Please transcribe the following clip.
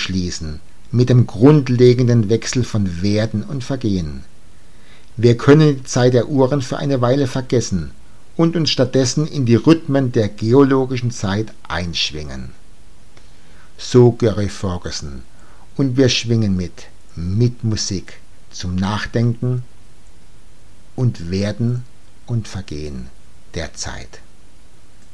abschließen mit dem grundlegenden Wechsel von Werden und Vergehen. Wir können die Zeit der Uhren für eine Weile vergessen und uns stattdessen in die Rhythmen der geologischen Zeit einschwingen. So Gary Ferguson, und wir schwingen mit Musik zum Nachdenken und Werden und Vergehen der Zeit.